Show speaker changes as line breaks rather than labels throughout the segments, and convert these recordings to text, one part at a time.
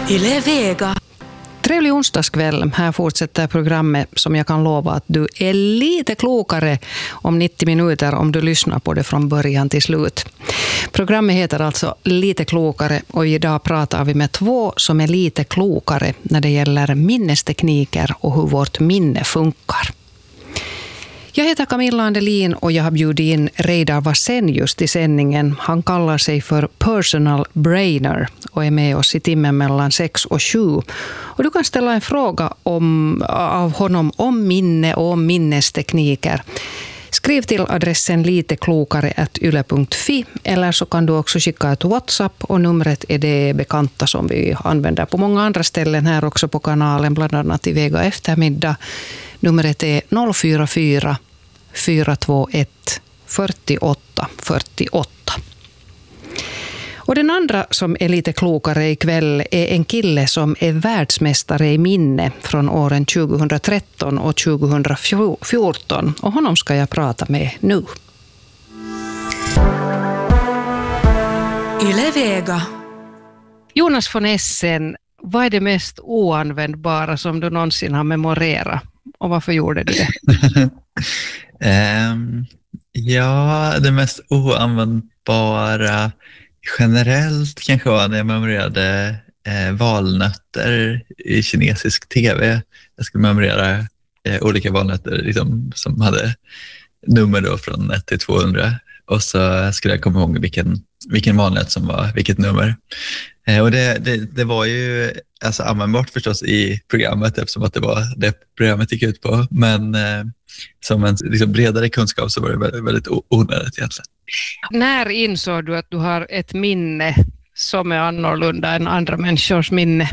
Yle Vega.
Trevlig onsdagskväll. Här fortsätter programmet som jag kan lova att du är lite klokare om 90 minuter om du lyssnar på det från början till slut. Programmet heter alltså Lite klokare och idag pratar vi med två som är lite klokare när det gäller minnestekniker och hur vårt minne funkar. Jag heter Camilla Andelin och jag har bjudit in Reidar Vasenius till sändningen. Han kallar sig för Personal Brainer och är med oss i timmen mellan 6 och 7. Och du kan ställa en fråga av honom om minne och om minnestekniker. Skriv till adressen liteklokare@yle.fi eller så kan du också skicka ett WhatsApp och numret är det bekanta som vi använder på många andra ställen här också på kanalen, bland annat i Vega eftermiddag. Numret är 044 421 48 48. Och den andra som är lite klokare ikväll är en kille som är världsmästare i minne från åren 2013 och 2014. Och honom ska jag prata med nu.
Yle Vega.
Jonas von Essen, vad är det mest oanvändbara som du någonsin har memorerat? Och varför gjorde du det?
Ja, det mest oanvändbara generellt kanske var när jag memorerade valnötter i kinesisk tv. Jag skulle memorera olika valnötter liksom, som hade nummer då från 1 till 200. Och så skulle jag komma ihåg vilken valnöt som var vilket nummer. Och det var ju alltså användbart förstås i programmet eftersom att det var det programmet gick ut på. Men som en liksom bredare kunskap så var det väldigt, väldigt onödigt egentligen.
När insåg du att du har ett minne som är annorlunda än andra människors minne?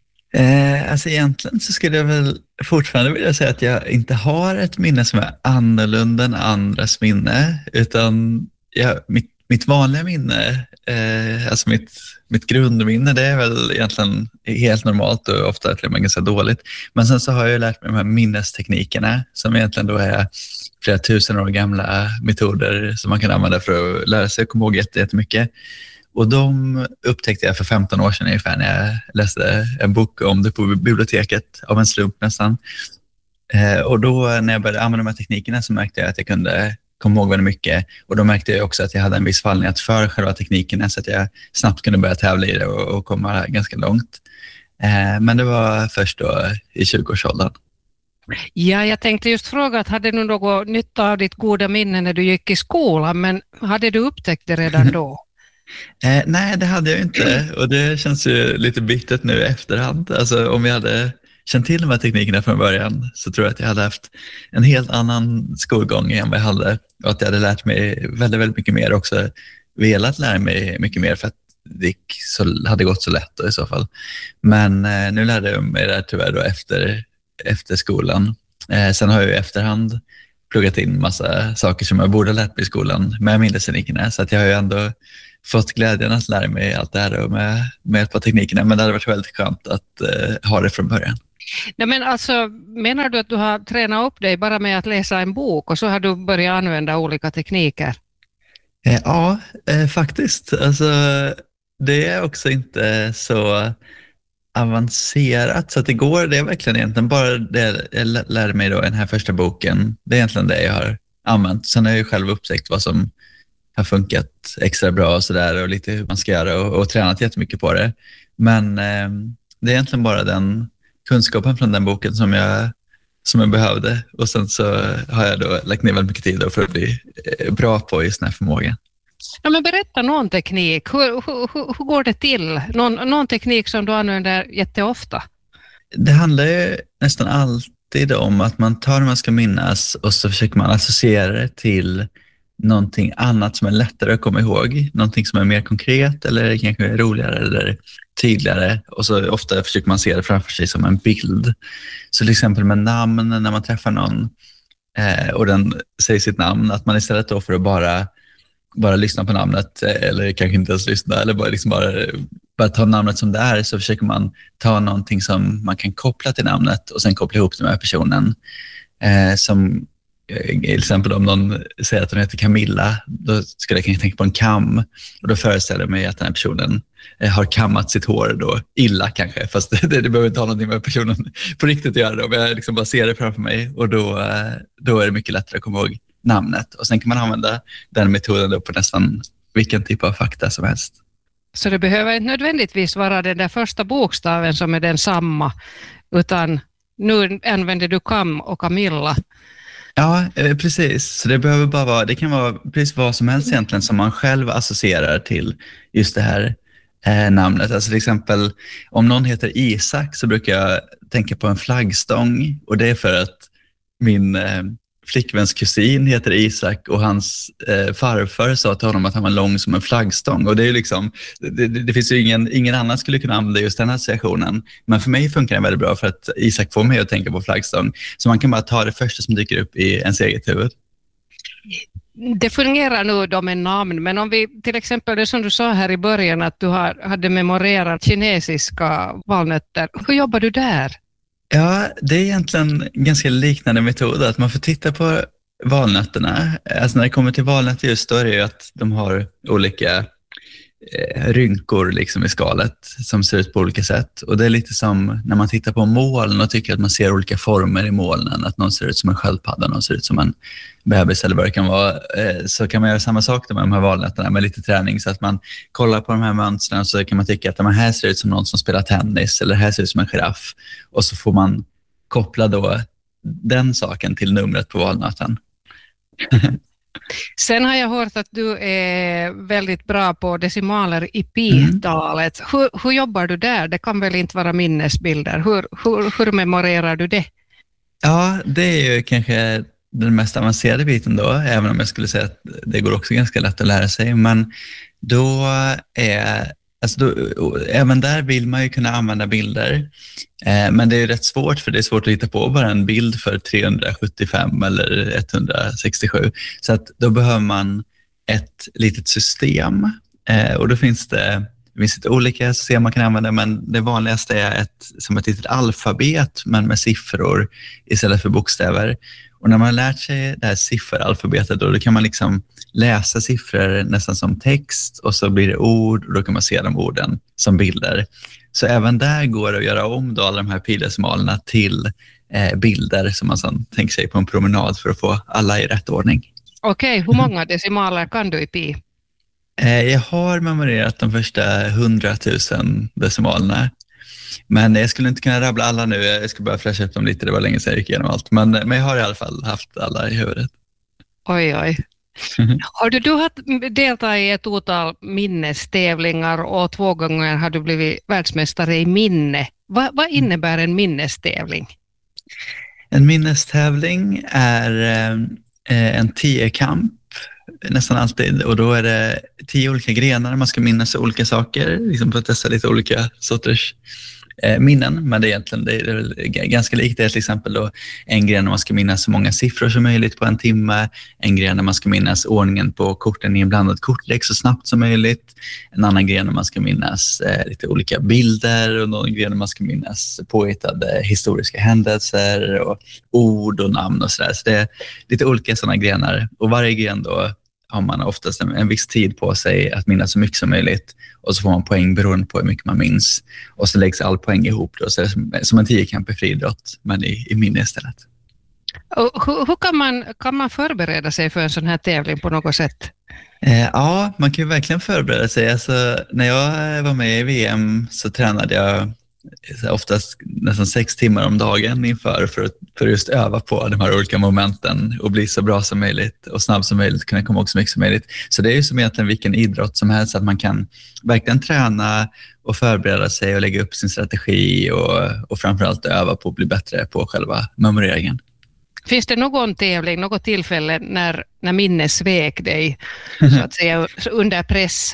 Alltså egentligen så skulle jag väl fortfarande vilja säga att jag inte har ett minne som är annorlunda än andras minne. Utan mitt vanliga minne, alltså mitt grundminne, det är väl egentligen helt normalt och ofta till och med ganska dåligt. Men sen så har jag lärt mig de här minnesteknikerna som egentligen då är flera tusen år gamla metoder som man kan använda för att lära sig att komma ihåg jättemycket. Och de upptäckte jag för 15 år sedan ungefär när jag läste en bok om det på biblioteket av en slump nästan. Och då när jag började använda de här teknikerna så märkte jag att jag kunde komma ihåg väldigt mycket. Och då märkte jag också att jag hade en viss fallenhet för själva teknikerna så att jag snabbt kunde börja tävla i det och komma ganska långt. Men det var först då i 20-årsåldern.
Ja, jag tänkte just fråga att hade du något nytta av ditt goda minne när du gick i skolan, men hade du upptäckt det redan då?
Nej, det hade jag inte och det känns ju lite bittert nu i efterhand. Alltså om jag hade känt till de här teknikerna från början så tror jag att jag hade haft en helt annan skolgång än vad jag hade och att jag hade lärt mig väldigt, väldigt mycket mer och också velat lära mig mycket mer för att det hade gått så lätt då, i så fall. Men nu lärde jag mig det tyvärr då efter skolan. Sen har jag i efterhand pluggat in massa saker som jag borde ha lärt mig i skolan med minnesteknikerna så att jag har ju ändå fått glädjen att lära mig allt det här och med ett par teknikerna, men det hade varit väldigt skönt att ha det från början.
Nej, men alltså, menar du att du har tränat upp dig bara med att läsa en bok och så har du börjat använda olika tekniker?
Ja, faktiskt. Alltså, det är också inte så avancerat så att det är verkligen egentligen bara det jag lärde mig då i den här första boken. Det är egentligen det jag har använt. Sen har jag ju själv upptäckt vad som har funkat extra bra och sådär och lite hur man ska göra och tränat jättemycket på det. Men det är egentligen bara den kunskapen från den boken som jag behövde och sen så har jag då lagt ner väldigt mycket tid för att bli bra på just den här förmågan.
Ja, men berätta någon teknik. Hur går det till? Någon teknik som du använder jätteofta?
Det handlar ju nästan alltid om att man tar det man ska minnas och så försöker man associera det till någonting annat som är lättare att komma ihåg. Någonting som är mer konkret eller kanske roligare eller tydligare. Och så ofta försöker man se det framför sig som en bild. Så till exempel med namn när man träffar någon och den säger sitt namn. Att man istället då för att bara lyssna på namnet eller kanske inte ens lyssna eller bara ta namnet som det är så försöker man ta någonting som man kan koppla till namnet och sen koppla ihop det med personen som till exempel om någon säger att hon heter Camilla, då skulle jag kanske tänka på en kam. Och då föreställer jag mig att den här personen har kammat sitt hår då illa kanske. Fast det behöver inte ha någonting med personen på riktigt att göra då. Men jag liksom bara ser det framför mig och då är det mycket lättare att komma ihåg namnet. Och sen kan man använda den metoden då på nästan vilken typ av fakta som helst.
Så det behöver inte nödvändigtvis vara den där första bokstaven som är densamma, utan nu använder du Kam och Camilla.
Ja, precis. Så det behöver bara vara, det kan vara precis vad som helst egentligen som man själv associerar till just det här namnet. Alltså till exempel om någon heter Isak så brukar jag tänka på en flaggstång, och det är för att min flickväns kusin heter Isak och hans farfar sa till honom att han var lång som en flaggstång. Och det är liksom, det finns ju ingen annan skulle kunna använda just den associationen. Men för mig funkar det väldigt bra för att Isak får mig att tänka på flaggstång. Så man kan bara ta det första som dyker upp i ens eget huvud.
Det fungerar nu då med namn, men om vi till exempel, det som du sa här i början, att du hade memorerat kinesiska valnötter. Hur jobbar du där?
Ja, det är egentligen en ganska liknande metod, att man får titta på valnötterna. Alltså när det kommer till valnötter just då är det ju att de har olika rynkor liksom i skalet som ser ut på olika sätt. Och det är lite som när man tittar på moln och tycker att man ser olika former i molnen. Att någon ser ut som en sköldpadda, någon ser ut som en bebis eller vad det kan vara. Så kan man göra samma sak med de här valnötterna med lite träning. Så att man kollar på de här mönstren, så kan man tycka att de här ser ut som någon som spelar tennis eller här ser ut som en giraff. Och så får man koppla då den saken till numret på valnöten.
Sen har jag hört att du är väldigt bra på decimaler i pi-talet. Hur jobbar du där? Det kan väl inte vara minnesbilder. Hur memorerar du det?
Ja, det är ju kanske den mest avancerade biten då, även om jag skulle säga att det går också ganska lätt att lära sig. Men då är... även där vill man ju kunna använda bilder, men det är rätt svårt, för det är svårt att hitta på bara en bild för 375 eller 167. Så att då behöver man ett litet system, och då finns det lite olika system man kan använda, men det vanligaste är som ett litet alfabet men med siffror istället för bokstäver. Och när man har lärt sig det här sifferalfabetet då kan man liksom läsa siffror nästan som text, och så blir det ord och då kan man se de orden som bilder. Så även där går det att göra om då alla de här pildecimalerna till bilder som man sedan tänker sig på en promenad för att få alla i rätt ordning.
Okej, hur många decimaler kan du i pi?
Jag har memorerat de första 100 000 decimalerna. Men jag skulle inte kunna rabbla alla nu. Jag skulle bara fräscha upp dem lite. Det var länge sedan jag gick igenom allt. Men jag har i alla fall haft alla i huvudet.
Oj. Har du deltagit i ett otal minnestävlingar och 2 gånger har du blivit världsmästare i minne. Vad innebär en minnestävling?
En minnestävling är en 10-kamp nästan alltid. Och då är det 10 olika grenar. Man ska minnas olika saker. Liksom för att testa lite olika sorters minnen, men det är ganska likt. Det är till exempel då en gren där man ska minnas så många siffror som möjligt på en timme, en gren där man ska minnas ordningen på korten i en blandad kortlek så snabbt som möjligt, en annan gren där man ska minnas lite olika bilder, och någon gren där man ska minnas påhittade historiska händelser och ord och namn och sådär. Så det är lite olika sådana grenar, och varje gren då har man oftast en viss tid på sig att minnas så mycket som möjligt, och så får man poäng beroende på hur mycket man minns, och så läggs all poäng ihop då, så det är som en 10-kamp i friidrott men i minne istället.
Och hur kan man förbereda sig för en sån här tävling på något sätt?
Ja, man kan ju verkligen förbereda sig. Alltså, när jag var med i VM så tränade jag oftast nästan 6 timmar om dagen inför för att just öva på de här olika momenten och bli så bra som möjligt och snabb som möjligt, kunna komma ihåg så mycket som möjligt. Så det är ju som egentligen vilken idrott som helst, att man kan verkligen träna och förbereda sig och lägga upp sin strategi och framförallt öva på att bli bättre på själva memoreringen.
Finns det någon tävling, något tillfälle när minnet svek dig så att säga under press?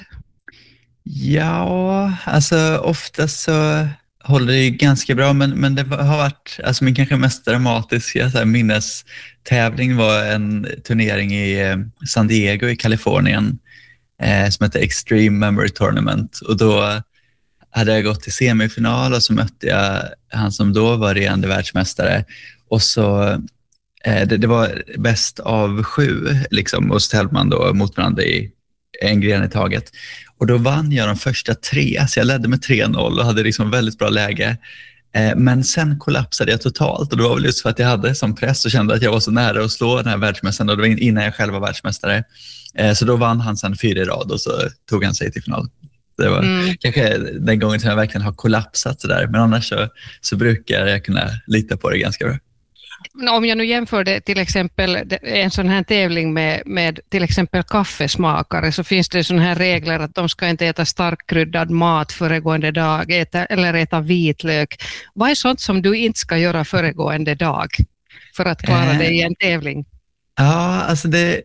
Ja, alltså ofta så håller det ju ganska bra, men det har varit, alltså min kanske mest dramatiska så här, minnestävling var en turnering i San Diego i Kalifornien som heter Extreme Memory Tournament, och då hade jag gått till semifinal och så mötte jag han som då var regerande världsmästare, och så Det var bäst av 7 liksom, och så tävlade man då mot varandra i en gren i taget. Och då vann jag de första 3, så jag ledde med 3-0 och hade liksom väldigt bra läge. Men sen kollapsade jag totalt, och det var väl just för att jag hade som press och kände att jag var så nära att slå den här världsmästaren, och det var innan jag själv var världsmästare. Så då vann han sen 4 i rad och så tog han sig till final. Det var kanske den gången som jag verkligen har kollapsat så där, men annars så brukar jag kunna lita på det ganska bra.
Om jag nu jämför det till exempel en sån här tävling med till exempel kaffesmakare, så finns det såna här regler att de ska inte äta starkkryddad mat föregående dag eller äta vitlök. Vad är sånt som du inte ska göra föregående dag för att klara det i en tävling?
Ja, alltså det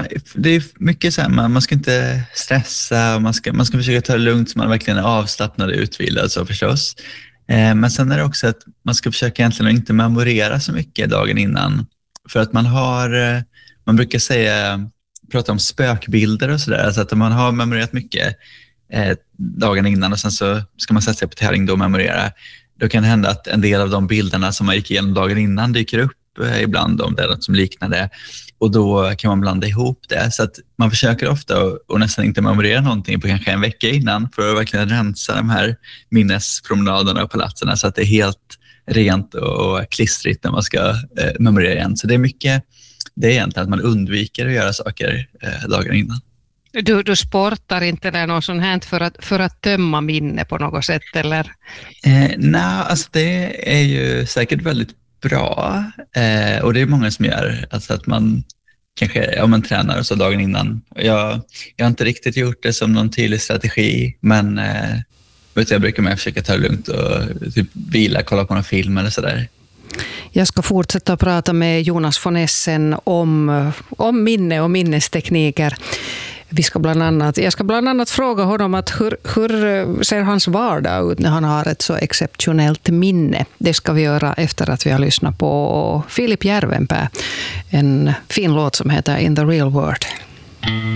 är mycket så här, man ska inte stressa, man ska försöka ta det lugnt så man verkligen är avslappnad och utvilad så förstås. Men sen är det också att man ska försöka egentligen inte memorera så mycket dagen innan. För att man brukar prata om spökbilder och sådär. Alltså att om man har memorerat mycket dagen innan och sen så ska man sätta sig på tävling då och memorera. Då kan det hända att en del av de bilderna som man gick igenom dagen innan dyker upp ibland, om det är något som liknar det. Och då kan man blanda ihop det. Så att man försöker ofta och nästan inte memorera någonting på kanske en vecka innan för att verkligen rensa de här minnespromenaderna och palatserna så att det är helt rent och klistrigt när man ska memorera igen. Så det är mycket, det är egentligen att man undviker att göra saker dagen innan.
Du sportar inte eller något sånt här för att tömma minne på något sätt, eller?
Nej, alltså det är ju säkert väldigt bra, och det är många som gör, alltså att man kanske man tränar och så dagen innan. Jag har inte riktigt gjort det som någon tydlig strategi, men jag brukar med försöka ta det lugnt och typ vila, kolla på någon film eller sådär.
Jag ska fortsätta prata med Jonas von Essen om minne och minnestekniker. Jag ska bland annat fråga honom att hur ser hans vardag ut när han har ett så exceptionellt minne. Det ska vi göra efter att vi har lyssnat på Filip Järvenpää, en fin låt som heter In the Real World.